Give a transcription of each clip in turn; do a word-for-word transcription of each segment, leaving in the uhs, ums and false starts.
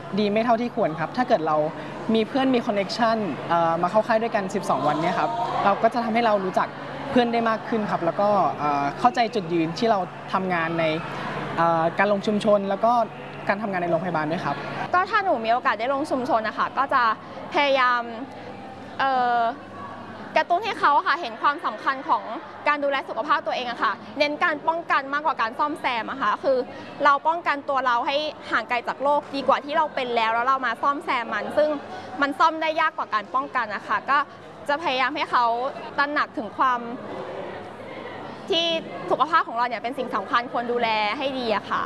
ดีไม่เท่าที่ควรครับถ้าเกิดเรามีเพื่อนมีคอนเนคชั่นมาเข้าค่ายด้วยกันสิบสองวันเนี่ยครับเราก็จะทำให้เรารู้จักเพื่อนได้มากขึ้นครับแล้วก็เข้าใจจุดยืนที่เราทำงานในการลงชุมชนแล้วก็การทำงานในโรงพยาบาลด้วยครับก็ถ้าหนูมีโอกาสได้ลงชุมชนนะคะก็จะพยายามกระตุ้นให้เขาค่ะเห็นความสำคัญของการดูแลสุขภาพตัวเองอะค่ะเน้นการป้องกันมากกว่าการซ่อมแซมอะค่ะคือเราป้องกันตัวเราให้ห่างไกลจากโรคดีกว่าที่เราเป็นแล้วแล้วเรามาซ่อมแซมมันซึ่งมันซ่อมได้ยากกว่าการป้องกันนะคะก็จะพยายามให้เขาตระหนักถึงความที่สุขภาพของเราเนี่ยเป็นสิ่งสำคัญควรดูแลให้ดีอะค่ะ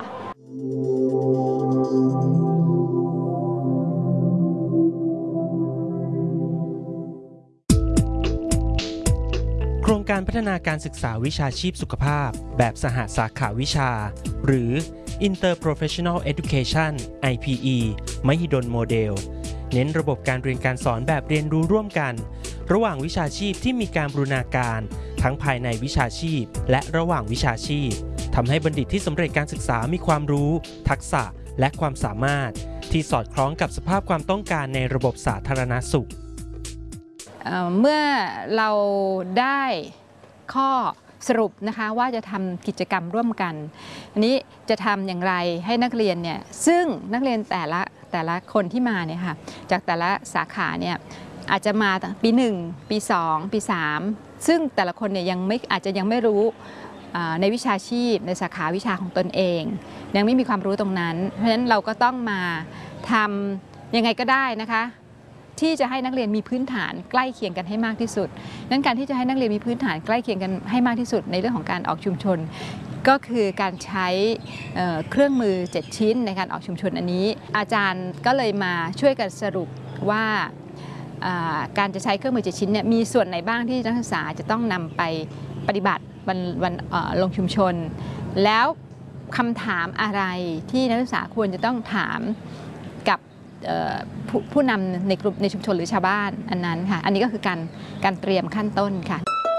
โครงการพัฒนาการศึกษาวิชาชีพสุขภาพแบบสหสาขาวิชาหรือ Interprofessional Education ไอ พี อี มหิดลโมเดลเน้นระบบการเรียนการสอนแบบเรียนรู้ร่วมกันระหว่างวิชาชีพที่มีการบูรณาการทั้งภายในวิชาชีพและระหว่างวิชาชีพทำให้บัณฑิตที่สำเร็จการศึกษามีความรู้ทักษะและความสามารถที่สอดคล้องกับสภาพความต้องการในระบบสาธารณสุขเมื่อเราได้ข้อสรุปนะคะว่าจะทำกิจกรรมร่วมกันอันนี้จะทำอย่างไรให้นักเรียนเนี่ยซึ่งนักเรียนแต่ละแต่ละคนที่มาเนี่ยค่ะจากแต่ละสาขาเนี่ยอาจจะมาปีหนึ่งปีสองปีสามซึ่งแต่ละคนเนี่ยยังไม่อาจจะยังไม่รู้ในวิชาชีพในสาขาวิชาของตนเองยังไม่มีความรู้ตรงนั้นเพราะฉะนั้นเราก็ต้องมาทำยังไงก็ได้นะคะที่จะให้นักเรียนมีพื้นฐานใกล้เคียงกันให้มากที่สุดนั้นการที่จะให้นักเรียนมีพื้นฐานใกล้เคียงกันให้มากที่สุดในเรื่องของการออกชุมชนก็คือการใช้เครื่องมือเจ็ดชิ้นในการออกชุมชนอันนี้อาจารย์ก็เลยมาช่วยกันสรุปว่าการจะใช้เครื่องมือเจ็ดชิ้นเนี่ยมีส่วนไหนบ้างที่นักศึกษาจะต้องนำไปปฏิบัติวันวันลงชุมชนแล้วคำถามอะไรที่นักศึกษาควรจะต้องถามกับผู้ผู้นำในกลุ่มในชุมชนหรือชาวบ้านอันนั้นค่ะอันนี้ก็คือการการเตรียมขั้นต้นค่ะ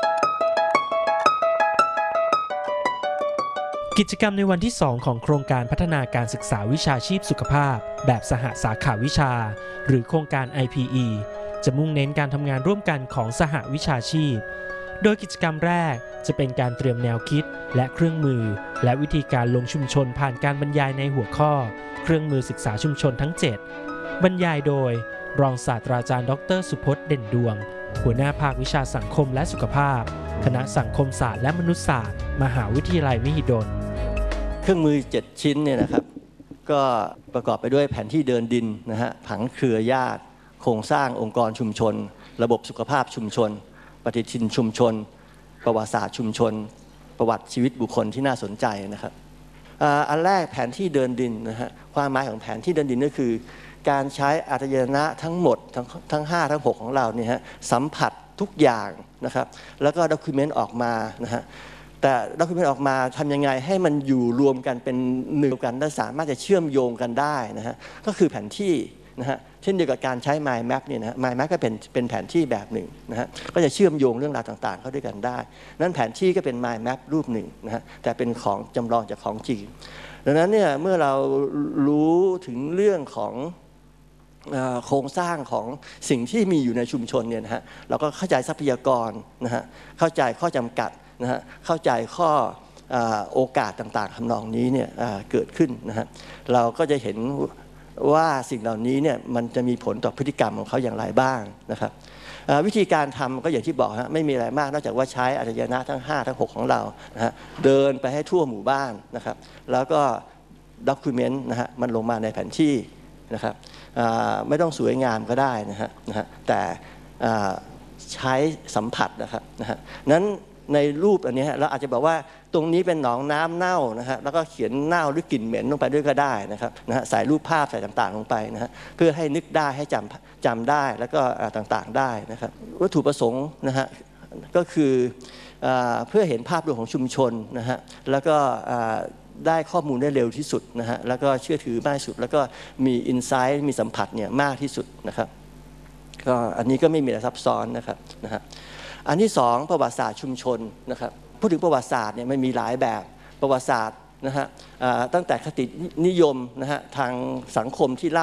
กิจกรรมในวันที่สองของโครงการพัฒนาการศึกษาวิชาชีพสุขภาพแบบสหสาขาวิชาหรือโครงการ ไอ พี อี จะมุ่งเน้นการทำงานร่วมกันของสหวิชาชีพโดยกิจกรรมแรกจะเป็นการเตรียมแนวคิดและเครื่องมือและวิธีการลงชุมชนผ่านการบรรยายในหัวข้อเครื่องมือศึกษาชุมชนทั้งเจ็ดบรรยายโดยรองศาสตราจารย์ดรสุพจน์เด่นดวงหัวหน้าภาควิชาสังคมและสุขภาพคณะสังคมศาสตร์และมนุษยศาสตร์มหาวิทยาลัยมหิดลเครื่องมือเจ็ดชิ้นเนี่ยนะครับก็ประกอบไปด้วยแผนที่เดินดินนะฮะผังเครือญาติโครงสร้างองค์กรชุมชนระบบสุขภาพชุมชนปฏิทินชุมชนประวัติศาสตร์ชุมชนประวัติชีวิตบุคคลที่น่าสนใจนะครับอันแรกแผนที่เดินดินนะฮะความหมายของแผนที่เดินดินก็คือการใช้อารยนะทั้งหมดทั้งทั้งห้าทั้งหกของเราเนี่ยฮะสัมผัสทุกอย่างนะครับแล้วก็ด็อกิเมนต์ออกมานะฮะแต่ด็อกิเมนต์ออกมาทำยังไงให้มันอยู่รวมกันเป็นหนึ่งกันและสามารถจะเชื่อมโยงกันได้นะฮะก็คือแผนที่นะฮะเช่นเดียวกับการใช้ mind map เนี่ยนะ mind map ก็เป็นเป็นแผนที่แบบหนึ่งนะฮะก็จะเชื่อมโยงเรื่องราวต่างๆเข้าด้วยกันได้นั้นแผนที่ก็เป็น mind map รูปหนึ่งนะฮะแต่เป็นของจำลองจากของจริงดังนั้นเนี่ยเมื่อเรารู้ถึงเรื่องของโครงสร้างของสิ่งที่มีอยู่ในชุมชนเนี่ยนะฮะเราก็เข้าใจทรัพยากรนะฮะเข้าใจข้อจำกัดนะฮะเข้าใจข้อโอกาสต่างๆทำนองนี้เนี่ยเกิดขึ้นนะฮะเราก็จะเห็นว่าสิ่งเหล่านี้เนี่ยมันจะมีผลต่อพฤติกรรมของเขาอย่างไรบ้างนะครับวิธีการทำก็อย่างที่บอกฮะไม่มีอะไรมากนอกจากว่าใช้อารยนะทั้งห้าทั้งหกของเรานะฮะเดินไปให้ทั่วหมู่บ้านนะครับแล้วก็ด็อกิเมนต์นะฮะมันลงมาในแผนที่นะครับไม่ต้องสวยงามก็ได้นะฮะนะฮะแต่ใช้สัมผัสนะครับนะฮะนั้นในรูปอันนี้เราอาจจะบอกว่าตรงนี้เป็นหนองน้ำเน่านะฮะแล้วก็เขียนเน่าหรือกลิ่นเหม็นลงไปด้วยก็ได้นะครับนะฮะใส่รูปภาพใส่ต่างๆลงไปนะฮะเพื่อให้นึกได้ให้จำจำได้แล้วก็ต่างๆได้นะครับวัตถุประสงค์นะฮะก็คือเพื่อเห็นภาพรวมของชุมชนนะฮะแล้วก็ได้ข้อมูลได้เร็วที่สุดนะฮะแล้วก็เชื่อถือมากที่สุดแล้วก็มีอินไซต์มีสัมผัสเนี่ยมากที่สุดนะครับก็อันนี้ก็ไม่มีอะไรซับซ้อนนะครับนะฮะอันที่สองประวัติศาสตร์ชุมชนนะครับพูดถึงประวัติศาสตร์เนี่ยมันมีหลายแบบประวัติศาสตร์นะฮะตั้งแต่คตินิยมนะฮะทางสังคมที่เล่า